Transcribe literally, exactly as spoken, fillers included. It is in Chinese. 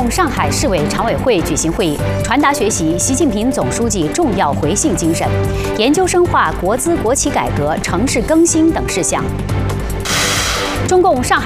共上海市委常委会举行会议，传达学习习近平总书记重要回信精神，研究深化国资国企改革、城市更新等事项。中共上海